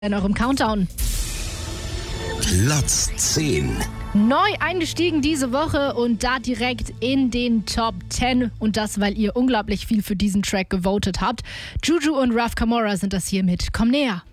In eurem Countdown. Platz 10. Neu eingestiegen diese Woche und da direkt in den Top 10. Und das, weil ihr unglaublich viel für diesen Track gewotet habt. Juju und Raf Camora sind das hier mit Komm näher.